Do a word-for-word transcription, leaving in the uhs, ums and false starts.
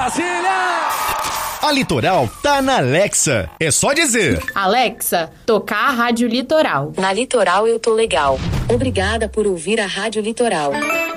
Brasília! A Litoral tá na Alexa. É só dizer: Alexa, tocar a Rádio Litoral. Na Litoral eu tô legal. Obrigada por ouvir a Rádio Litoral.